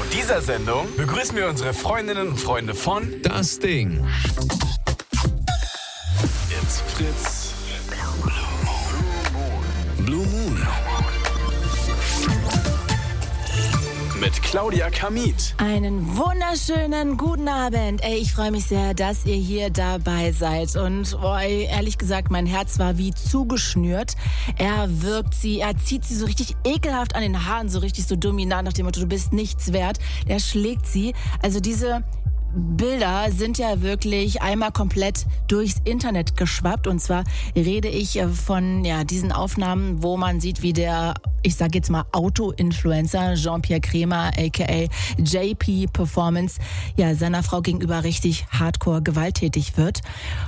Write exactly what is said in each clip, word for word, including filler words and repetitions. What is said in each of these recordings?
dieser Sendung begrüßen wir unsere Freundinnen und Freunde von Das Ding. It's Fritz Blue Moon mit Claudia Kamit. Einen wunderschönen guten Abend. Ey, ich freue mich sehr, dass ihr hier dabei seid. Und oh, ey, ehrlich gesagt, mein Herz war wie zugeschnürt. Er wirkt sie, er zieht sie so richtig ekelhaft an den Haaren, so richtig so dominant nach dem Motto, du bist nichts wert. Der schlägt sie. Also diese Bilder sind ja wirklich einmal komplett durchs Internet geschwappt. Und zwar rede ich von ja diesen Aufnahmen, wo man sieht, wie der, ich sage jetzt mal Auto-Influencer Jean-Pierre Kremer, aka J P Performance, ja seiner Frau gegenüber richtig hardcore gewalttätig wird.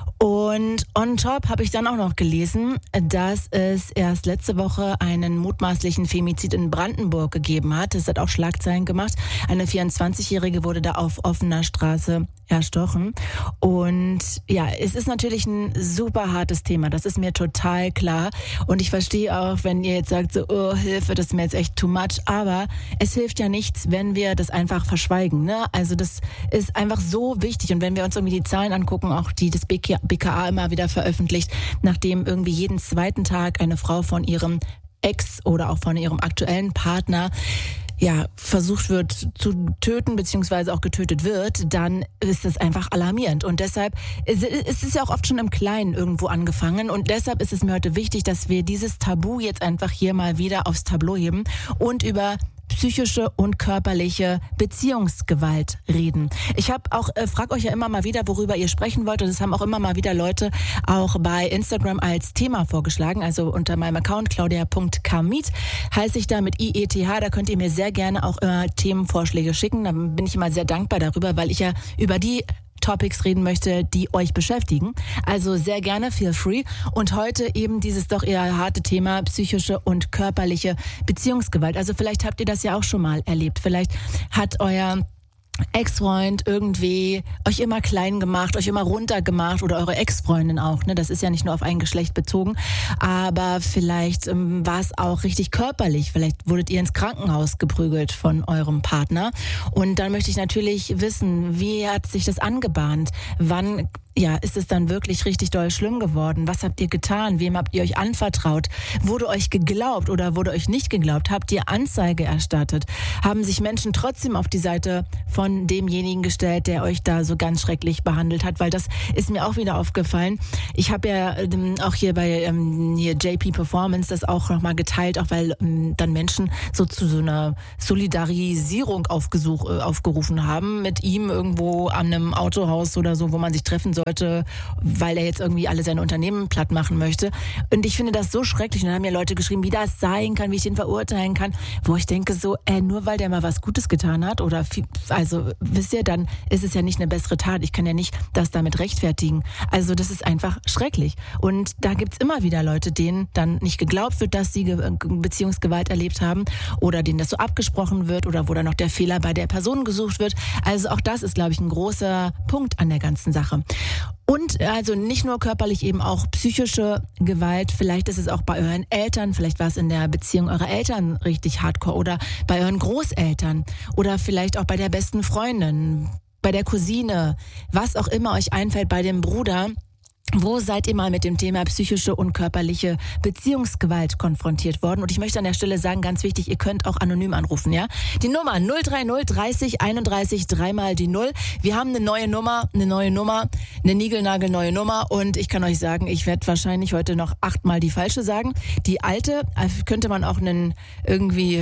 Und on top habe ich dann auch noch gelesen, dass es erst letzte Woche einen mutmaßlichen Femizid in Brandenburg gegeben hat. Das hat auch Schlagzeilen gemacht. Eine vierundzwanzigjährige wurde da auf offener Straße erstochen. Und ja, es ist natürlich ein super hartes Thema. Das ist mir total klar. Und ich verstehe auch, wenn ihr jetzt sagt, so, oh, Hilfe, das ist mir jetzt echt too much. Aber es hilft ja nichts, wenn wir das einfach verschweigen, ne? Also das ist einfach so wichtig. Und wenn wir uns irgendwie die Zahlen angucken, auch die des B K A immer wieder veröffentlicht, nachdem irgendwie jeden zweiten Tag eine Frau von ihrem Ex oder auch von ihrem aktuellen Partner ja, versucht wird zu töten, beziehungsweise auch getötet wird, dann ist das einfach alarmierend. Und deshalb ist es ja auch oft schon im Kleinen irgendwo angefangen. Und deshalb ist es mir heute wichtig, dass wir dieses Tabu jetzt einfach hier mal wieder aufs Tableau heben und über psychische und körperliche Beziehungsgewalt reden. Ich habe auch, äh, frag euch ja immer mal wieder, worüber ihr sprechen wollt. Und das haben auch immer mal wieder Leute auch bei Instagram als Thema vorgeschlagen. Also unter meinem Account claudia punkt kamit heiße ich da mit I E T H. Da könnt ihr mir sehr gerne auch immer Themenvorschläge schicken. Da bin ich immer sehr dankbar darüber, weil ich ja über die Topics reden möchte, die euch beschäftigen. Also sehr gerne, feel free. Und heute eben dieses doch eher harte Thema psychische und körperliche Beziehungsgewalt. Also vielleicht habt ihr das ja auch schon mal erlebt. Vielleicht hat euer Ex-Freund irgendwie euch immer klein gemacht, euch immer runtergemacht oder eure Ex-Freundin auch, ne? Das ist ja nicht nur auf ein Geschlecht bezogen, aber vielleicht ähm, war es auch richtig körperlich, vielleicht wurdet ihr ins Krankenhaus geprügelt von eurem Partner und dann möchte ich natürlich wissen, wie hat sich das angebahnt, wann ja, ist es dann wirklich richtig doll schlimm geworden? Was habt ihr getan? Wem habt ihr euch anvertraut? Wurde euch geglaubt oder wurde euch nicht geglaubt? Habt ihr Anzeige erstattet? Haben sich Menschen trotzdem auf die Seite von demjenigen gestellt, der euch da so ganz schrecklich behandelt hat? Weil das ist mir auch wieder aufgefallen. Ich habe ja ähm, auch hier bei ähm, hier J P Performance das auch nochmal geteilt, auch weil ähm, dann Menschen so zu so einer Solidarisierung aufgesuch, äh, aufgerufen haben mit ihm irgendwo an einem Autohaus oder so, wo man sich treffen soll. Sollte, weil er jetzt irgendwie alle seine Unternehmen platt machen möchte. Und ich finde das so schrecklich. Und dann haben ja Leute geschrieben, wie das sein kann, wie ich ihn verurteilen kann. Wo ich denke so, äh, nur weil der mal was Gutes getan hat oder, viel, also wisst ihr, dann ist es ja nicht eine bessere Tat. Ich kann ja nicht das damit rechtfertigen. Also das ist einfach schrecklich. Und da gibt's immer wieder Leute, denen dann nicht geglaubt wird, dass sie Ge- Beziehungsgewalt erlebt haben oder denen das so abgesprochen wird oder wo dann noch der Fehler bei der Person gesucht wird. Also auch das ist, glaube ich, ein großer Punkt an der ganzen Sache. Und also nicht nur körperlich, eben auch psychische Gewalt. Vielleicht ist es auch bei euren Eltern, vielleicht war es in der Beziehung eurer Eltern richtig hardcore oder bei euren Großeltern oder vielleicht auch bei der besten Freundin, bei der Cousine, was auch immer euch einfällt, bei dem Bruder. Wo seid ihr mal mit dem Thema psychische und körperliche Beziehungsgewalt konfrontiert worden? Und ich möchte an der Stelle sagen, ganz wichtig, ihr könnt auch anonym anrufen, ja? Die Nummer null drei null dreißig einunddreißig, dreimal die Null. Wir haben eine neue Nummer, eine neue Nummer, eine niegelnagelneue Nummer und ich kann euch sagen, ich werde wahrscheinlich heute noch achtmal die falsche sagen. Die alte könnte man auch einen irgendwie,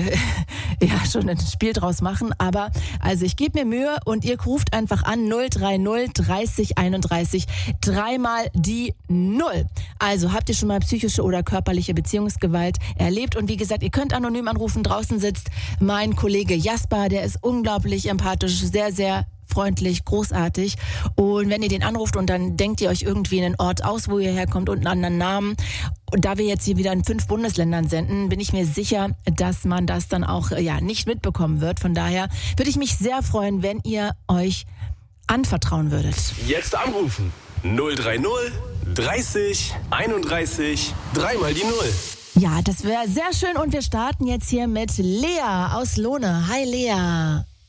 ja, schon ein Spiel draus machen, aber also ich gebe mir Mühe und ihr ruft einfach an null drei null dreißig einunddreißig, dreimal die Null. Also habt ihr schon mal psychische oder körperliche Beziehungsgewalt erlebt? Und wie gesagt, ihr könnt anonym anrufen. Draußen sitzt mein Kollege Jasper, der ist unglaublich empathisch, sehr, sehr freundlich, großartig. Und wenn ihr den anruft und dann denkt ihr euch irgendwie einen Ort aus, wo ihr herkommt und einen anderen Namen. Und da wir jetzt hier wieder in fünf Bundesländern senden, bin ich mir sicher, dass man das dann auch ja nicht mitbekommen wird. Von daher würde ich mich sehr freuen, wenn ihr euch anvertrauen würdet. Jetzt anrufen. null drei null dreißig einunddreißig, dreimal die Null. Ja, das wäre sehr schön und wir starten jetzt hier mit Lea aus Lohne. Hi Lea.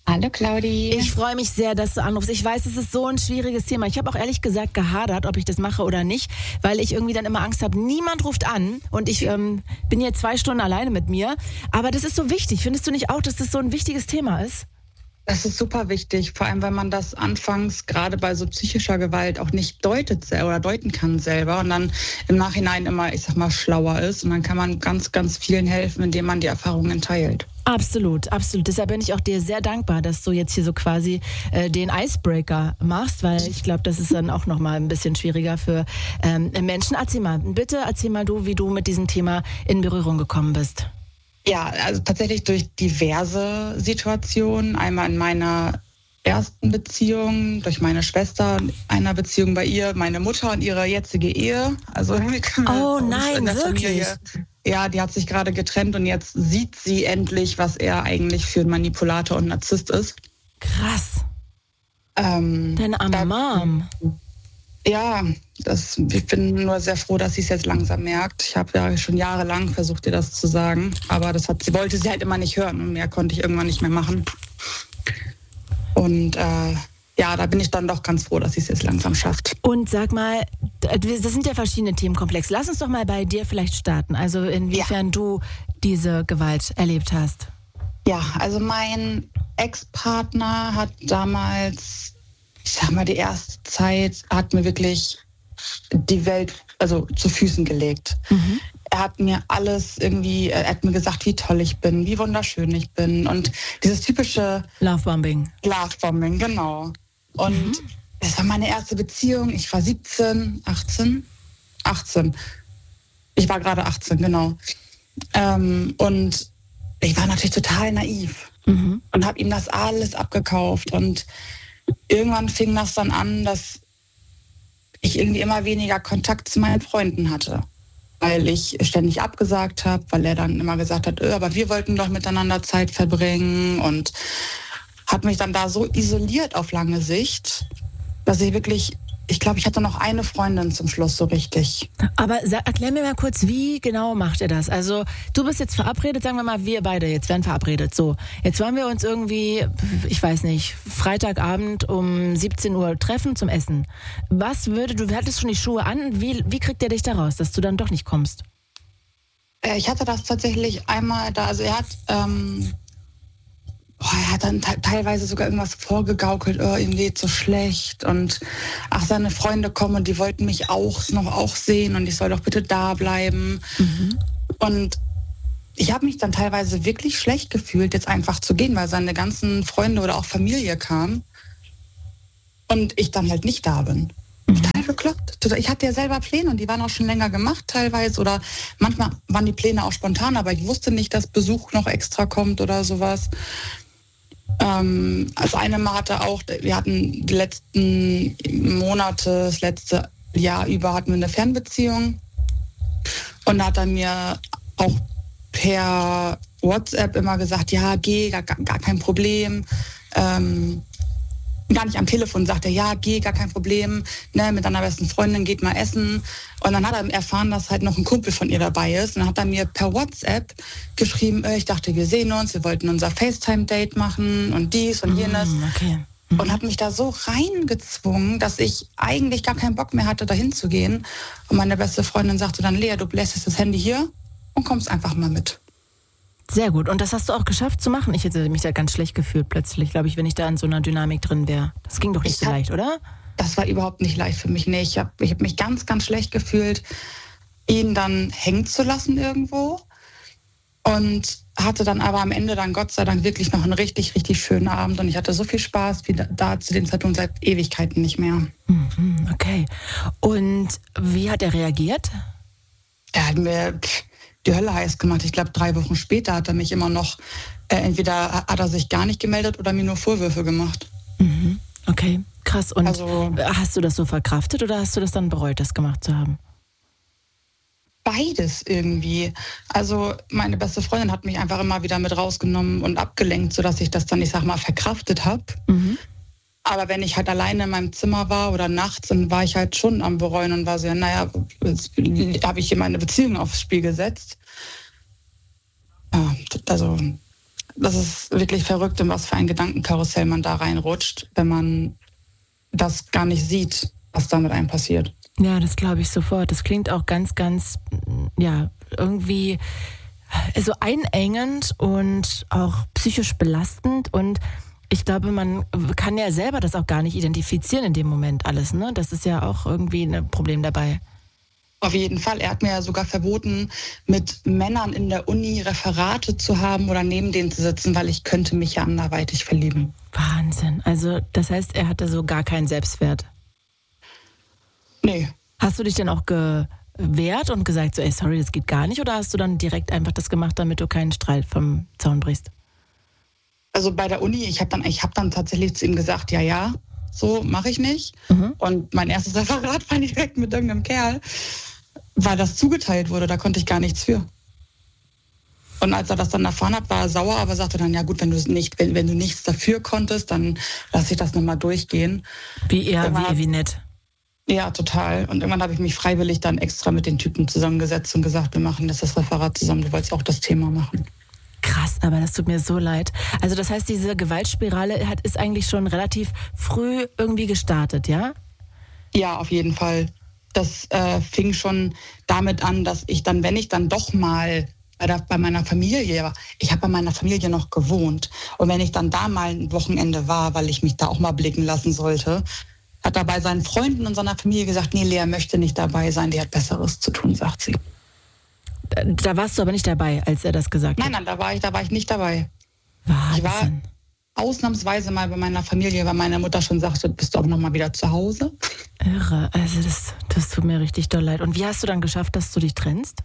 Hallo Claudi. Ich freue mich sehr, dass du anrufst. Ich weiß, es ist so ein schwieriges Thema. Ich habe auch ehrlich gesagt gehadert, ob ich das mache oder nicht, weil ich irgendwie dann immer Angst habe, niemand ruft an und ich ähm, bin hier zwei Stunden alleine mit mir. Aber das ist so wichtig. Findest du nicht auch, dass das so ein wichtiges Thema ist? Das ist super wichtig, vor allem, weil man das anfangs gerade bei so psychischer Gewalt auch nicht deutet oder deuten kann selber und dann im Nachhinein immer, ich sag mal, schlauer ist. Und dann kann man ganz, ganz vielen helfen, indem man die Erfahrungen teilt. Absolut, absolut. Deshalb bin ich auch dir sehr dankbar, dass du jetzt hier so quasi äh, den Icebreaker machst, weil ich glaube, das ist dann auch nochmal ein bisschen schwieriger für ähm, Menschen. Erzähl mal, bitte erzähl mal du, wie du mit diesem Thema in Berührung gekommen bist. Ja, also tatsächlich durch diverse Situationen. Einmal in meiner ersten Beziehung, durch meine Schwester, in einer Beziehung bei ihr, meine Mutter und ihre jetzige Ehe. Also oh nein, wirklich? Familie. Ja, die hat sich gerade getrennt und jetzt sieht sie endlich, was er eigentlich für ein Manipulator und Narzisst ist. Krass. Ähm, Deine arme Mom. Ja, das, ich bin nur sehr froh, dass sie es jetzt langsam merkt. Ich habe ja schon jahrelang versucht, ihr das zu sagen, aber das hat sie wollte sie halt immer nicht hören und mehr konnte ich irgendwann nicht mehr machen. Und äh, ja, da bin ich dann doch ganz froh, dass sie es jetzt langsam schafft. Und sag mal, das sind ja verschiedene Themenkomplexe. Lass uns doch mal bei dir vielleicht starten. Also inwiefern ja. du diese Gewalt erlebt hast. Ja, also mein Ex-Partner hat damals, ich sag mal, die erste Zeit hat mir wirklich die Welt also zu Füßen gelegt. Mhm. Er hat mir alles irgendwie, er hat mir gesagt, wie toll ich bin, wie wunderschön ich bin und dieses typische Lovebombing. Lovebombing, genau. Und mhm. das war meine erste Beziehung. Ich war siebzehn, achtzehn, achtzehn. Ich war gerade achtzehn, genau. Ähm, und ich war natürlich total naiv mhm. und habe ihm das alles abgekauft und irgendwann fing das dann an, dass ich irgendwie immer weniger Kontakt zu meinen Freunden hatte, weil ich ständig abgesagt habe, weil er dann immer gesagt hat, öh, aber wir wollten doch miteinander Zeit verbringen und hat mich dann da so isoliert auf lange Sicht, dass ich wirklich, ich glaube, ich hatte noch eine Freundin zum Schluss so richtig. Aber sag, erklär mir mal kurz, wie genau macht ihr das? Also du bist jetzt verabredet, sagen wir mal, wir beide jetzt werden verabredet. So, jetzt wollen wir uns irgendwie, ich weiß nicht, Freitagabend um siebzehn Uhr treffen zum Essen. Was würde, du hattest schon die Schuhe an, wie, wie kriegt er dich da raus, dass du dann doch nicht kommst? Ich hatte das tatsächlich einmal da, also er hat... Ähm Boah, er hat dann te- teilweise sogar irgendwas vorgegaukelt, oh, ihm geht's so schlecht und ach, seine Freunde kommen und die wollten mich auch noch auch sehen und ich soll doch bitte da bleiben. Mhm. Und ich habe mich dann teilweise wirklich schlecht gefühlt, jetzt einfach zu gehen, weil seine ganzen Freunde oder auch Familie kamen und ich dann halt nicht da bin. Mhm. Total bekloppt. Ich hatte ja selber Pläne und die waren auch schon länger gemacht teilweise oder manchmal waren die Pläne auch spontan, aber ich wusste nicht, dass Besuch noch extra kommt oder sowas. Ähm, also eine Mal hatte auch, wir hatten die letzten Monate, das letzte Jahr über hatten wir eine Fernbeziehung und da hat er mir auch per WhatsApp immer gesagt, ja, geh, gar, gar kein Problem. Ähm, gar nicht am Telefon, sagt er, ja, geh, gar kein Problem, ne, mit deiner besten Freundin geht mal essen. Und dann hat er erfahren, dass halt noch ein Kumpel von ihr dabei ist. Und dann hat er mir per WhatsApp geschrieben, ich dachte, wir sehen uns, wir wollten unser FaceTime-Date machen und dies und jenes. Mm, okay. Mhm. Und hat mich da so reingezwungen, dass ich eigentlich gar keinen Bock mehr hatte, dahin zu gehen. Und meine beste Freundin sagte dann, Lea, du lässt das Handy hier und kommst einfach mal mit. Sehr gut. Und das hast du auch geschafft zu machen? Ich hätte mich da ganz schlecht gefühlt plötzlich, glaube ich, wenn ich da in so einer Dynamik drin wäre. Das ging doch nicht ich so hab, leicht, oder? Das war überhaupt nicht leicht für mich. Nee, ich habe ich hab mich ganz, ganz schlecht gefühlt, ihn dann hängen zu lassen irgendwo. Und hatte dann aber am Ende dann Gott sei Dank wirklich noch einen richtig, richtig schönen Abend. Und ich hatte so viel Spaß wie da, da zu dem Zeitpunkt seit Ewigkeiten nicht mehr. Mhm, okay. Und wie hat er reagiert? Er hat mir die Hölle heiß gemacht. Ich glaube, drei Wochen später hat er mich immer noch, äh, entweder hat er sich gar nicht gemeldet oder mir nur Vorwürfe gemacht. Mhm. Okay, krass. Und also, hast du das so verkraftet oder hast du das dann bereut, das gemacht zu haben? Beides irgendwie. Also meine beste Freundin hat mich einfach immer wieder mit rausgenommen und abgelenkt, sodass ich das dann, ich sag mal, verkraftet habe. Mhm. Aber wenn ich halt alleine in meinem Zimmer war oder nachts, dann war ich halt schon am Bereuen und war so, naja, jetzt habe ich hier meine Beziehung aufs Spiel gesetzt. Ja, also das ist wirklich verrückt, in was für ein Gedankenkarussell man da reinrutscht, wenn man das gar nicht sieht, was da mit einem passiert. Ja, das glaube ich sofort. Das klingt auch ganz, ganz, ja, irgendwie so einengend und auch psychisch belastend. Und ich glaube, man kann ja selber das auch gar nicht identifizieren in dem Moment alles, ne? Das ist ja auch irgendwie ein Problem dabei. Auf jeden Fall. Er hat mir ja sogar verboten, mit Männern in der Uni Referate zu haben oder neben denen zu sitzen, weil ich könnte mich ja anderweitig verlieben. Wahnsinn. Also das heißt, er hatte so gar keinen Selbstwert. Nee. Hast du dich denn auch gewehrt und gesagt, so, ey, sorry, das geht gar nicht? Oder hast du dann direkt einfach das gemacht, damit du keinen Streit vom Zaun brichst? Also bei der Uni, ich habe dann, ich hab dann tatsächlich zu ihm gesagt, ja, ja, so mache ich nicht. Mhm. Und mein erstes Referat war direkt mit irgendeinem Kerl, weil das zugeteilt wurde, da konnte ich gar nichts für. Und als er das dann erfahren hat, war er sauer, aber sagte dann, ja gut, wenn du nicht, wenn, wenn du nichts dafür konntest, dann lass ich das nochmal durchgehen. Wie eher, Irgendwann wie, wie nett. Ja, total. Und irgendwann habe ich mich freiwillig dann extra mit den Typen zusammengesetzt und gesagt, wir machen jetzt das Referat zusammen, du wolltest auch das Thema machen. Krass, aber das tut mir so leid. Also das heißt, diese Gewaltspirale hat, ist eigentlich schon relativ früh irgendwie gestartet, ja? Ja, auf jeden Fall. Das äh, fing schon damit an, dass ich dann, wenn ich dann doch mal bei, der, bei meiner Familie war, ich habe bei meiner Familie noch gewohnt. Und wenn ich dann da mal ein Wochenende war, weil ich mich da auch mal blicken lassen sollte, hat er bei seinen Freunden und seiner Familie gesagt, nee, Lea möchte nicht dabei sein, die hat Besseres zu tun, sagt sie. Da warst du aber nicht dabei, als er das gesagt Nein, hat? nein, da war ich, da war ich nicht dabei. Wahnsinn. Ich war ausnahmsweise mal bei meiner Familie, weil meine Mutter schon sagte, bist du auch noch mal wieder zu Hause? Irre, also das, das tut mir richtig doll leid. Und wie hast du dann geschafft, dass du dich trennst?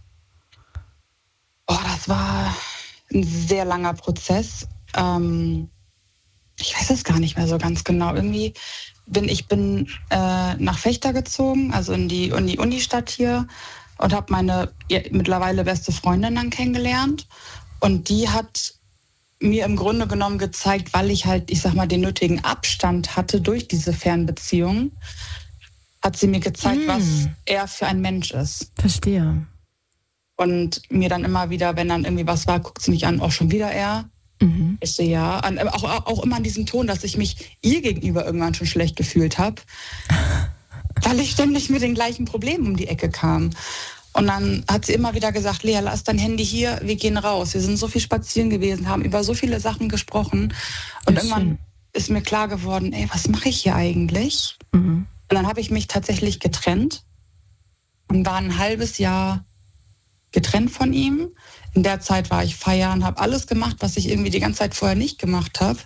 Oh, das war ein sehr langer Prozess. Ähm, ich weiß es gar nicht mehr so ganz genau. Irgendwie bin ich bin äh, nach Vechta gezogen, also in die, in die Unistadt hier, und habe meine ja, mittlerweile beste Freundin dann kennengelernt. Und die hat mir im Grunde genommen gezeigt, weil ich halt, ich sag mal, den nötigen Abstand hatte durch diese Fernbeziehung, hat sie mir gezeigt, hm. was er für ein Mensch ist. Verstehe. Und mir dann immer wieder, wenn dann irgendwie was war, guckt sie mich an, auch schon wieder er. Mhm. Ich so, ja. Und auch, auch immer an diesem Ton, dass ich mich ihr gegenüber irgendwann schon schlecht gefühlt habe, weil ich ständig mit den gleichen Problemen um die Ecke kam. Und dann hat sie immer wieder gesagt, Lea, lass dein Handy hier, wir gehen raus. Wir sind so viel spazieren gewesen, haben über so viele Sachen gesprochen. Und Ja, irgendwann schön. ist mir klar geworden, ey, was mache ich hier eigentlich? Mhm. Und dann habe ich mich tatsächlich getrennt und war ein halbes Jahr getrennt von ihm. In der Zeit war ich feiern, habe alles gemacht, was ich irgendwie die ganze Zeit vorher nicht gemacht habe.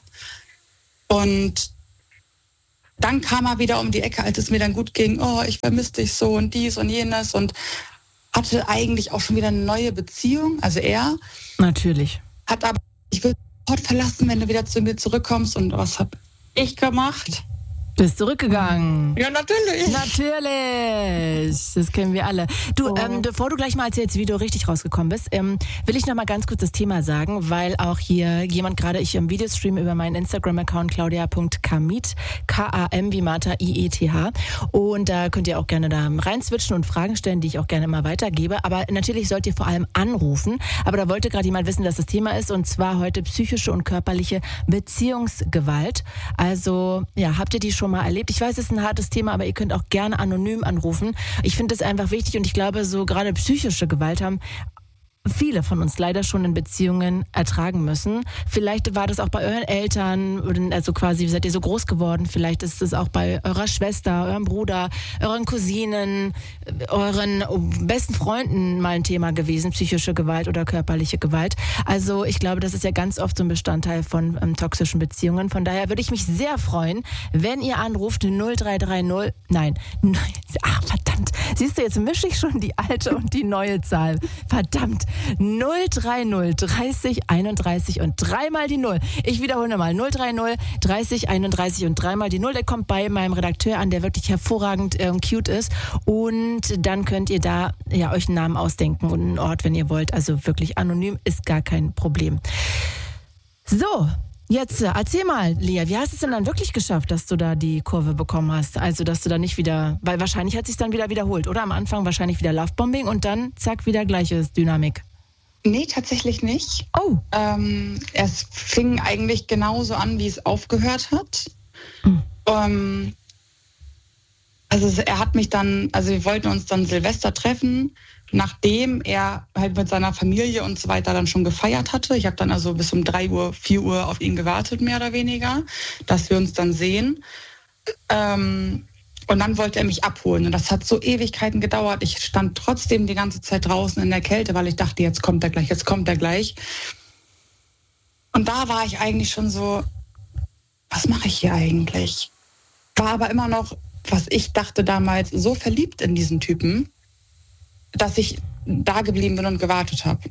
Und dann kam er wieder um die Ecke, als es mir dann gut ging. Oh, ich vermisse dich so und dies und jenes. Und hatte eigentlich auch schon wieder eine neue Beziehung. Also er Natürlich. hat aber, ich will sofort verlassen, wenn du wieder zu mir zurückkommst. Und was habe ich gemacht? Bist zurückgegangen. Ja, natürlich. Natürlich, das kennen wir alle. Du, Oh. ähm, bevor du gleich mal erzählst, wie du richtig rausgekommen bist, ähm, will ich noch mal ganz kurz das Thema sagen, weil auch hier jemand gerade, ich im Videostream über meinen Instagram-Account claudia punkt kamit, K A M wie Martha, I E T H, und da könnt ihr auch gerne da reinswitchen und Fragen stellen, die ich auch gerne mal weitergebe, aber natürlich sollt ihr vor allem anrufen, aber da wollte gerade jemand wissen, dass das Thema ist, und zwar heute psychische und körperliche Beziehungsgewalt. Also, ja, habt ihr die schon mal erlebt? Ich weiß, es ist ein hartes Thema, aber ihr könnt auch gerne anonym anrufen. Ich finde das einfach wichtig, und ich glaube, so gerade psychische Gewalt haben viele von uns leider schon in Beziehungen ertragen müssen. Vielleicht war das auch bei euren Eltern, also quasi seid ihr so groß geworden, vielleicht ist es auch bei eurer Schwester, eurem Bruder, euren Cousinen, euren besten Freunden mal ein Thema gewesen, psychische Gewalt oder körperliche Gewalt. Also ich glaube, das ist ja ganz oft so ein Bestandteil von ähm, toxischen Beziehungen. Von daher würde ich mich sehr freuen, wenn ihr anruft null drei drei null, nein, ach verdammt, siehst du, jetzt mische ich schon die alte und die neue Zahl. Verdammt. null drei null dreißig einunddreißig und dreimal die Null. Ich wiederhole nochmal. null drei null dreißig einunddreißig und dreimal die Null. Der kommt bei meinem Redakteur an, der wirklich hervorragend ähm, cute ist. Und dann könnt ihr da ja euch einen Namen ausdenken und einen Ort, wenn ihr wollt. Also wirklich anonym ist gar kein Problem. So. Jetzt äh, erzähl mal, Lea, wie hast du es denn dann wirklich geschafft, dass du da die Kurve bekommen hast? Also, dass du da nicht wieder, weil wahrscheinlich hat es sich dann wieder wiederholt, oder? Am Anfang wahrscheinlich wieder Lovebombing und dann zack, wieder gleiches Dynamik. Nee, tatsächlich nicht. Oh. Ähm, es fing eigentlich genauso an, wie es aufgehört hat. Mhm. Ähm, also er hat mich dann, also wir wollten uns dann Silvester treffen, nachdem er halt mit seiner Familie und so weiter dann schon gefeiert hatte. Ich habe dann also bis um drei Uhr, vier Uhr auf ihn gewartet, mehr oder weniger, dass wir uns dann sehen. Ähm, und dann wollte er mich abholen. Und das hat so Ewigkeiten gedauert. Ich stand trotzdem die ganze Zeit draußen in der Kälte, weil ich dachte, jetzt kommt er gleich, jetzt kommt er gleich. Und da war ich eigentlich schon so, was mache ich hier eigentlich? War aber immer noch, was ich dachte damals, so verliebt in diesen Typen, dass ich da geblieben bin und gewartet habe.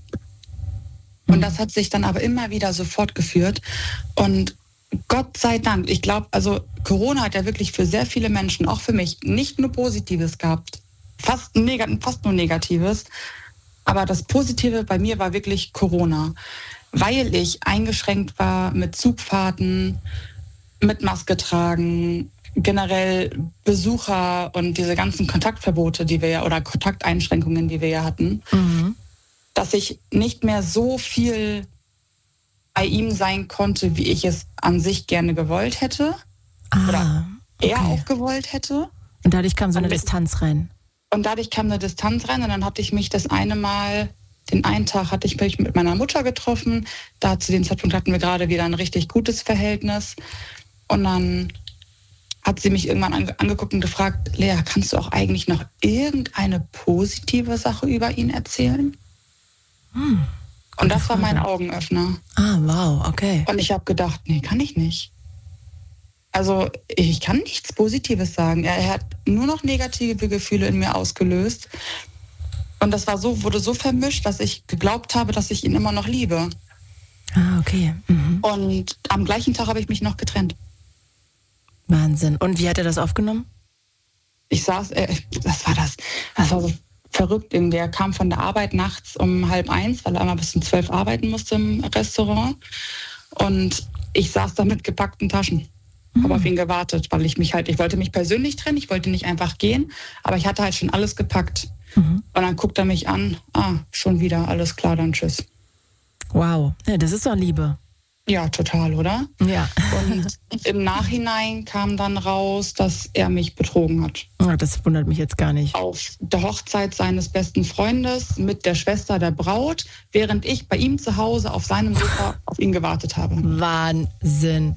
Und das hat sich dann aber immer wieder so fortgeführt. Und Gott sei Dank, ich glaube, also Corona hat ja wirklich für sehr viele Menschen, auch für mich, nicht nur Positives gehabt. Fast, neg- fast nur Negatives. Aber das Positive bei mir war wirklich Corona. Weil ich eingeschränkt war mit Zugfahrten, mit Maske tragen, generell Besucher und diese ganzen Kontaktverbote, die wir ja, oder Kontakteinschränkungen, die wir ja hatten, mhm. dass ich nicht mehr so viel bei ihm sein konnte, wie ich es an sich gerne gewollt hätte. Ah, oder er okay. auch gewollt hätte. Und dadurch kam so eine und, Distanz rein. Und dadurch kam eine Distanz rein und dann hatte ich mich das eine Mal, den einen Tag hatte ich mich mit meiner Mutter getroffen. Da zu dem Zeitpunkt hatten wir gerade wieder ein richtig gutes Verhältnis. Und dann hat sie mich irgendwann ange- angeguckt und gefragt, Lea, kannst du auch eigentlich noch irgendeine positive Sache über ihn erzählen? Hm, und das Frage. war mein Augenöffner. Ah, wow, okay. Und ich habe gedacht, nee, kann ich nicht. Also ich kann nichts Positives sagen. Er, er hat nur noch negative Gefühle in mir ausgelöst. Und das war so, wurde so vermischt, dass ich geglaubt habe, dass ich ihn immer noch liebe. Ah, okay. Mhm. Und am gleichen Tag habe ich mich noch getrennt. Wahnsinn. Und wie hat er das aufgenommen? Ich saß, äh, das war das, das war so verrückt. Der kam von der Arbeit nachts um halb eins, weil er einmal bis um zwölf arbeiten musste im Restaurant. Und ich saß da mit gepackten Taschen. Mhm. Habe auf ihn gewartet, weil ich mich halt, ich wollte mich persönlich trennen, ich wollte nicht einfach gehen, aber ich hatte halt schon alles gepackt. Mhm. Und dann guckt er mich an, ah, schon wieder, alles klar, dann tschüss. Wow, ja, das ist doch Liebe. Ja, total, oder? Ja. Und im Nachhinein kam dann raus, dass er mich betrogen hat. Oh, das wundert mich jetzt gar nicht. Auf der Hochzeit seines besten Freundes mit der Schwester der Braut, während ich bei ihm zu Hause auf seinem Sofa auf ihn gewartet habe. Wahnsinn.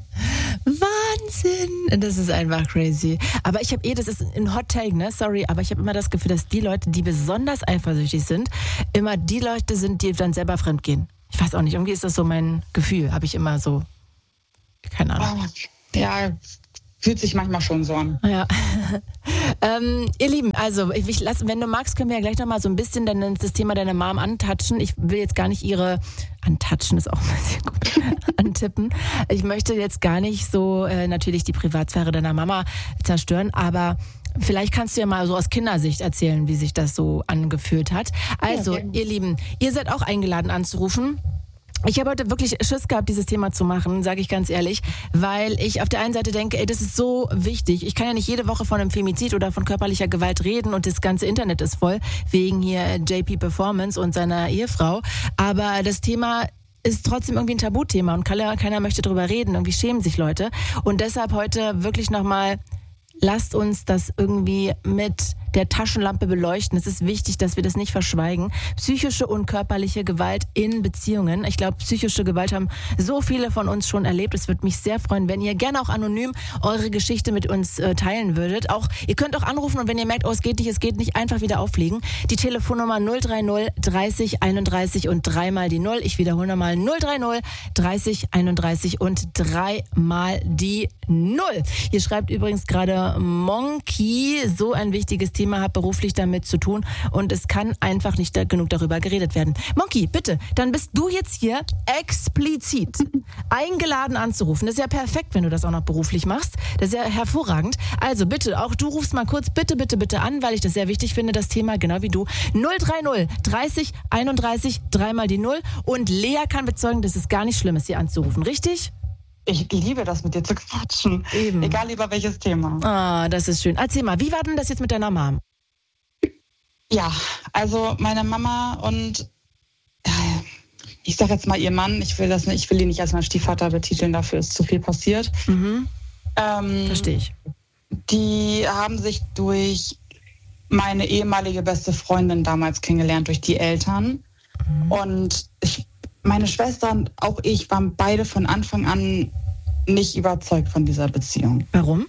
Wahnsinn. Das ist einfach crazy. Aber ich habe eh, das ist ein Hot Take, ne? Sorry, aber ich habe immer das Gefühl, dass die Leute, die besonders eifersüchtig sind, immer die Leute sind, die dann selber fremdgehen. Ich weiß auch nicht, irgendwie ist das so mein Gefühl, habe ich immer so, keine Ahnung. Ja, fühlt sich manchmal schon so an. Ja. ähm, ihr Lieben, also ich lass, wenn du magst, können wir ja gleich nochmal so ein bisschen dann das Thema deiner Mom antatschen. Ich will jetzt gar nicht ihre, antatschen ist auch mal sehr gut, antippen. Ich möchte jetzt gar nicht so äh, natürlich die Privatsphäre deiner Mama zerstören, aber vielleicht kannst du ja mal so aus Kindersicht erzählen, wie sich das so angefühlt hat. Also, ja, ihr Lieben, ihr seid auch eingeladen anzurufen. Ich habe heute wirklich Schiss gehabt, dieses Thema zu machen, sage ich ganz ehrlich, weil ich auf der einen Seite denke, ey, das ist so wichtig. Ich kann ja nicht jede Woche von einem Femizid oder von körperlicher Gewalt reden und das ganze Internet ist voll, wegen hier J P Performance und seiner Ehefrau. Aber das Thema ist trotzdem irgendwie ein Tabuthema und keiner, keiner möchte drüber reden. Irgendwie schämen sich Leute. Und deshalb heute wirklich nochmal, lasst uns das irgendwie mit der Taschenlampe beleuchten. Es ist wichtig, dass wir das nicht verschweigen. Psychische und körperliche Gewalt in Beziehungen. Ich glaube, psychische Gewalt haben so viele von uns schon erlebt. Es würde mich sehr freuen, wenn ihr gerne auch anonym eure Geschichte mit uns äh, teilen würdet. Auch, ihr könnt auch anrufen und wenn ihr merkt, oh, es geht nicht, es geht nicht, einfach wieder auflegen. Die Telefonnummer null drei null dreißig einunddreißig und dreimal die Null. Ich wiederhole nochmal null drei null dreißig einunddreißig und dreimal die Null. Ihr schreibt übrigens gerade Monkey, so ein wichtiges Thema. Thema hat beruflich damit zu tun und es kann einfach nicht da genug darüber geredet werden. Monkey, bitte, dann bist du jetzt hier explizit eingeladen anzurufen. Das ist ja perfekt, wenn du das auch noch beruflich machst. Das ist ja hervorragend. Also bitte, auch du rufst mal kurz bitte, bitte, bitte an, weil ich das sehr wichtig finde, das Thema, genau wie du. null drei null dreißig einunddreißig, dreimal die Null. Und Lea kann bezeugen, dass es gar nicht schlimm ist, hier anzurufen. Richtig? Ich liebe das, mit dir zu quatschen. Eben. Egal über welches Thema. Ah, das ist schön. Erzähl mal, wie war denn das jetzt mit deiner Mom? Ja, also meine Mama und äh, ich sag jetzt mal ihr Mann, ich will das nicht, ich will ihn nicht als meinen Stiefvater betiteln, dafür ist zu viel passiert. Mhm. Ähm, Verstehe ich. Die haben sich durch meine ehemalige beste Freundin damals kennengelernt, durch die Eltern. Mhm. Und ich, meine Schwester und auch ich waren beide von Anfang an nicht überzeugt von dieser Beziehung. Warum?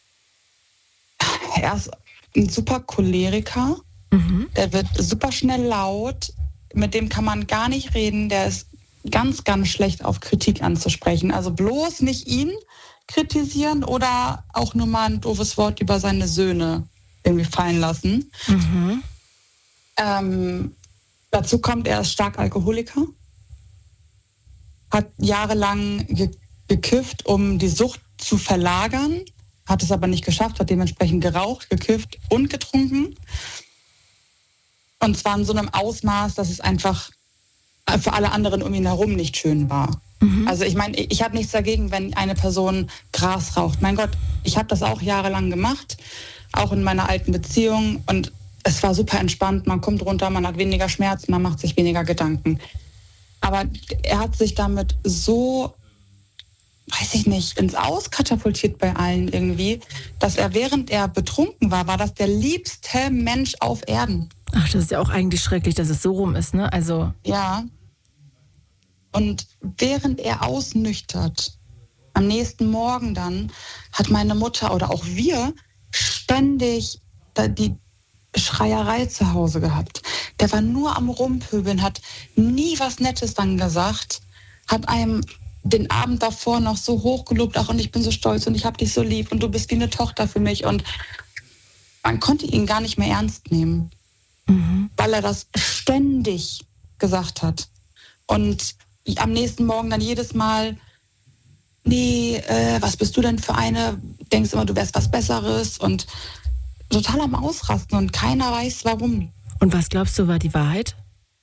Er ist ein super Choleriker. Mhm. Der wird super schnell laut. Mit dem kann man gar nicht reden. Der ist ganz, ganz schlecht auf Kritik anzusprechen. Also bloß nicht ihn kritisieren oder auch nur mal ein doofes Wort über seine Söhne irgendwie fallen lassen. Mhm. Ähm, dazu kommt, er ist stark Alkoholiker. Hat jahrelang ge- gekifft, um die Sucht zu verlagern. Hat es aber nicht geschafft, hat dementsprechend geraucht, gekifft und getrunken. Und zwar in so einem Ausmaß, dass es einfach für alle anderen um ihn herum nicht schön war. Mhm. Also ich meine, ich habe nichts dagegen, wenn eine Person Gras raucht. Mein Gott, ich habe das auch jahrelang gemacht, auch in meiner alten Beziehung. Und es war super entspannt. Man kommt runter, man hat weniger Schmerzen, man macht sich weniger Gedanken. Aber er hat sich damit so, weiß ich nicht, ins Aus katapultiert bei allen irgendwie, dass er, während er betrunken war, war das der liebste Mensch auf Erden. Ach, das ist ja auch eigentlich schrecklich, dass es so rum ist, ne? Also. Ja. Und während er ausnüchtert, am nächsten Morgen dann, hat meine Mutter oder auch wir ständig die Schreierei zu Hause gehabt. Der war nur am Rumpöbeln, hat nie was Nettes dann gesagt, hat einem den Abend davor noch so hochgelobt, ach und ich bin so stolz und ich hab dich so lieb und du bist wie eine Tochter für mich. Und man konnte ihn gar nicht mehr ernst nehmen, mhm. weil er das ständig gesagt hat. Und am nächsten Morgen dann jedes Mal, nee, äh, was bist du denn für eine? Denkst immer, du wärst was Besseres und total am Ausrasten und keiner weiß, warum. Und was glaubst du, war die Wahrheit?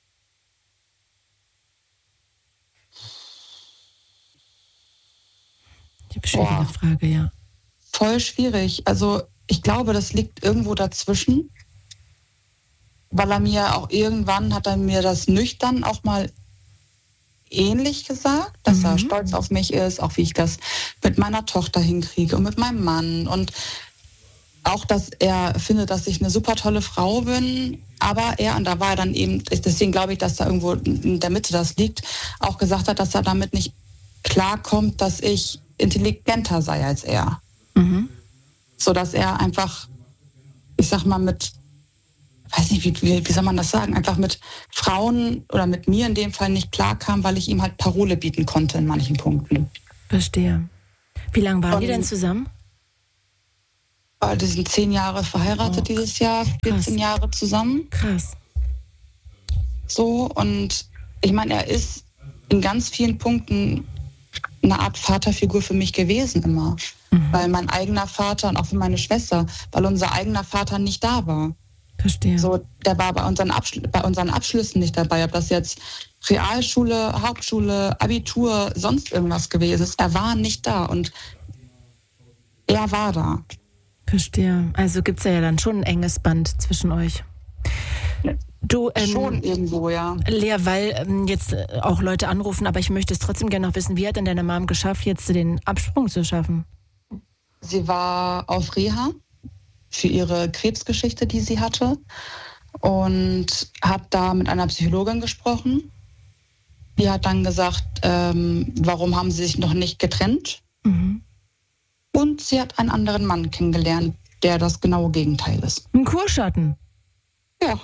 Die schwierige Boah. Frage, ja. Voll schwierig. Also ich glaube, das liegt irgendwo dazwischen, weil er mir auch irgendwann, hat er mir das nüchtern auch mal ähnlich gesagt, dass mhm. er stolz auf mich ist, auch wie ich das mit meiner Tochter hinkriege und mit meinem Mann und auch, dass er findet, dass ich eine super tolle Frau bin, aber er, und da war er dann eben, deswegen glaube ich, dass da irgendwo in der Mitte das liegt, auch gesagt hat, dass er damit nicht klarkommt, dass ich intelligenter sei als er. Mhm. So dass er einfach, ich sag mal, mit, weiß nicht, wie, wie, wie soll man das sagen, einfach mit Frauen oder mit mir in dem Fall nicht klarkam, weil ich ihm halt Parole bieten konnte in manchen Punkten. Verstehe. Wie lange waren und, die denn zusammen? Die sind zehn Jahre verheiratet oh, dieses Jahr, vierzehn krass. Jahre zusammen. Krass. So, und ich meine, er ist in ganz vielen Punkten eine Art Vaterfigur für mich gewesen immer. Mhm. Weil mein eigener Vater und auch für meine Schwester, weil unser eigener Vater nicht da war. Verstehe. So, der war bei unseren, Abschl- bei unseren Abschlüssen nicht dabei, ob das jetzt Realschule, Hauptschule, Abitur, sonst irgendwas gewesen ist. Er war nicht da und er war da. Verstehe. Also gibt es ja dann schon ein enges Band zwischen euch. Du, ähm, schon irgendwo, ja. Lea, weil ähm, jetzt äh, auch Leute anrufen, aber ich möchte es trotzdem gerne noch wissen, wie hat denn deine Mom geschafft, jetzt den Absprung zu schaffen? Sie war auf Reha für ihre Krebsgeschichte, die sie hatte, und hat da mit einer Psychologin gesprochen. Die hat dann gesagt, ähm, warum haben sie sich noch nicht getrennt? Mhm. Und sie hat einen anderen Mann kennengelernt, der das genaue Gegenteil ist. Ein Kurschatten? Ja.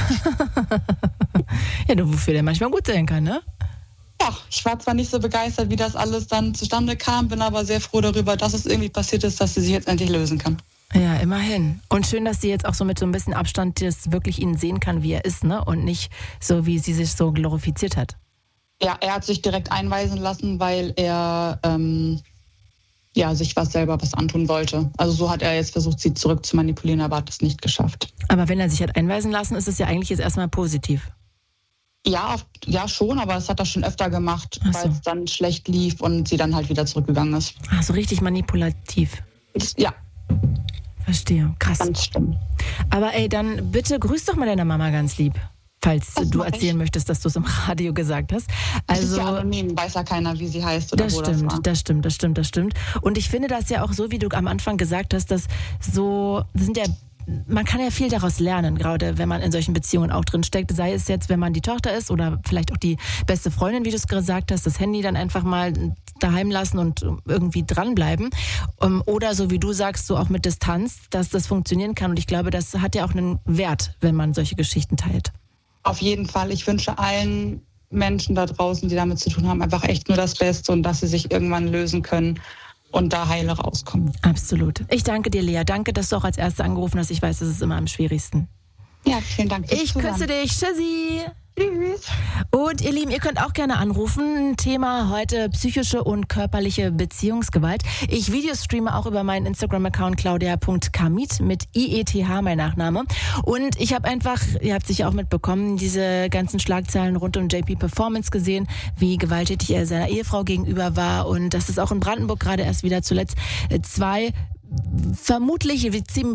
Ja, du, wofür der manchmal gut sein kann, ne? Ja, ich war zwar nicht so begeistert, wie das alles dann zustande kam, bin aber sehr froh darüber, dass es irgendwie passiert ist, dass sie sich jetzt endlich lösen kann. Ja, immerhin. Und schön, dass sie jetzt auch so mit so ein bisschen Abstand das wirklich ihn sehen kann, wie er ist, ne? Und nicht so, wie sie sich so glorifiziert hat. Ja, er hat sich direkt einweisen lassen, weil er ähm, ja, sich was selber was antun wollte. Also so hat er jetzt versucht, sie zurück zu manipulieren, aber hat es nicht geschafft. Aber wenn er sich hat einweisen lassen, ist es ja eigentlich jetzt erstmal positiv. Ja, ja schon, aber das hat er schon öfter gemacht, Ach so. Weil es dann schlecht lief und sie dann halt wieder zurückgegangen ist. Ach, so richtig manipulativ. Ja. Verstehe, krass. Ganz schlimm. Aber ey, dann bitte grüß doch mal deine Mama ganz lieb. falls Das du mach ich. erzählen möchtest, dass du es im Radio gesagt hast. Also, ist ja Also anonym, weiß ja keiner, wie sie heißt oder das wo stimmt, das war. das stimmt, das stimmt, das stimmt. Und ich finde das ja auch so, wie du am Anfang gesagt hast, dass so, das sind ja, man kann ja viel daraus lernen, gerade wenn man in solchen Beziehungen auch drin steckt. Sei es jetzt, wenn man die Tochter ist oder vielleicht auch die beste Freundin, wie du es gesagt hast, das Handy dann einfach mal daheim lassen und irgendwie dranbleiben. Oder so wie du sagst, so auch mit Distanz, dass das funktionieren kann. Und ich glaube, das hat ja auch einen Wert, wenn man solche Geschichten teilt. Auf jeden Fall. Ich wünsche allen Menschen da draußen, die damit zu tun haben, einfach echt nur das Beste und dass sie sich irgendwann lösen können und da heile rauskommen. Absolut. Ich danke dir, Lea. Danke, dass du auch als Erste angerufen hast. Ich weiß, das ist immer am schwierigsten. Ja, vielen Dank. fürs Ich Zuhören. küsse dich. Tschüssi. Tschüss. Und ihr Lieben, ihr könnt auch gerne anrufen. Thema heute psychische und körperliche Beziehungsgewalt. Ich Videostreame auch über meinen Instagram-Account claudia punkt kamit mit I E T H, mein Nachname. Und ich habe einfach, ihr habt sicher auch mitbekommen, diese ganzen Schlagzeilen rund um J P Performance gesehen, wie gewalttätig er seiner Ehefrau gegenüber war und dass es auch in Brandenburg gerade erst wieder zuletzt zwei vermutlich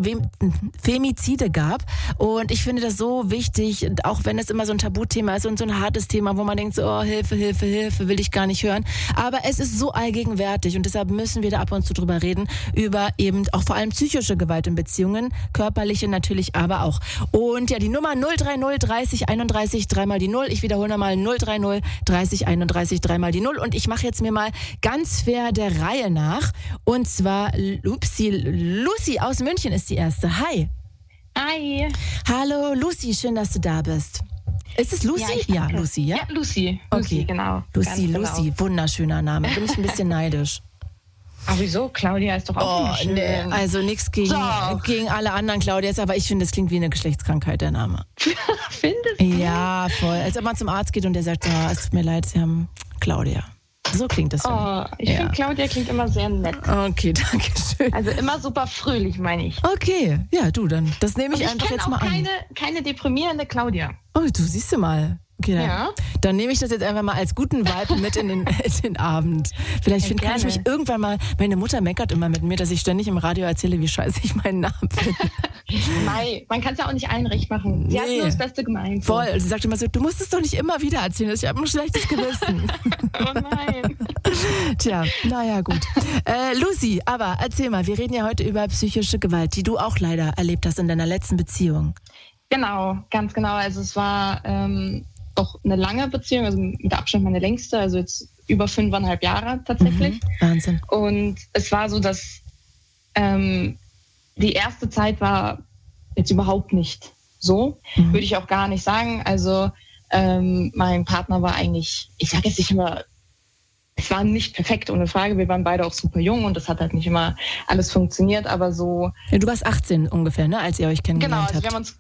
Femizide gab. Und ich finde das so wichtig, auch wenn es immer so ein Tabuthema ist und so ein hartes Thema, wo man denkt, so, oh, Hilfe, Hilfe, Hilfe, will ich gar nicht hören. Aber es ist so allgegenwärtig und deshalb müssen wir da ab und zu drüber reden, über eben auch vor allem psychische Gewalt in Beziehungen, körperliche natürlich aber auch. Und ja, die Nummer null drei null dreißig einunddreißig dreimal die Null. Ich wiederhole nochmal null drei null dreißig einunddreißig dreimal die Null. Und ich mache jetzt mir mal ganz fair der Reihe nach. Und zwar, upsie, Lucy aus München ist die erste. Hi. Hi. Hallo Lucy, schön, dass du da bist. Ist es Lucy? Ja, ich Ja, danke. Lucy, ja? Ja, Lucy. Okay. Lucy, genau. Lucy, Ganz genau. Lucy, wunderschöner Name. Bin ich ein bisschen neidisch. Aber wieso? Claudia ist doch auch Oh, immer schön. nee, also nichts gegen, So. gegen alle anderen Claudias, aber ich finde, das klingt wie eine Geschlechtskrankheit, der Name. Findest du? Ja, voll. Als ob man zum Arzt geht und der sagt, ah, es tut mir leid, Sie haben Claudia. So klingt das für Oh, ich Ja. finde, Claudia klingt immer sehr nett. mich. Okay, danke schön. Also immer super fröhlich, meine ich. Okay, ja, du, dann, das nehme Und ich ich einfach kenne jetzt auch mal an. keine, keine deprimierende Claudia. Oh, du siehst du mal. Okay, dann, Ja. dann nehme ich das jetzt einfach mal als guten Vibe mit in den, in den Abend. Vielleicht Ja, find, kann ich gerne. mich irgendwann mal, meine Mutter meckert immer mit mir, dass ich ständig im Radio erzähle, wie scheiße ich meinen Namen finde. Mei, man kann es ja auch nicht allen recht machen. Sie hat Nee. nur das Beste gemeint. Voll. Sie sagt immer so, du musst es doch nicht immer wieder erzählen, ich habe ein schlechtes Gewissen. Oh nein. Tja, naja, gut. Äh, Lucy, aber erzähl mal, wir reden ja heute über psychische Gewalt, die du auch leider erlebt hast in deiner letzten Beziehung. Genau, ganz genau. Also es war ähm, doch eine lange Beziehung, also mit Abstand meine längste, also jetzt über fünfeinhalb Jahre tatsächlich. Mhm. Wahnsinn. Und es war so, dass ähm, die erste Zeit war jetzt überhaupt nicht so, Mhm. würde ich auch gar nicht sagen. Also ähm, mein Partner war eigentlich, ich sage jetzt nicht immer, es war nicht perfekt, ohne Frage. Wir waren beide auch super jung und das hat halt nicht immer alles funktioniert, aber so. Ja, du warst achtzehn ungefähr, ne, als ihr euch Genau, kennengelernt also wir habt. haben uns